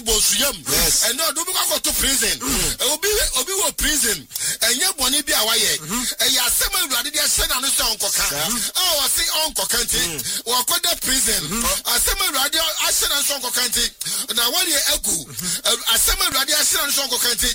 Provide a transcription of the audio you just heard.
bosuyam and no do go to prison obi wo prison enye boni bi awaye ya asem awurade dia hye na no so onkoka o say onkoka nti wo koda prison asem awurade ahye na so onkoka nti na wali egu asem awurade ahye na so onkoka nti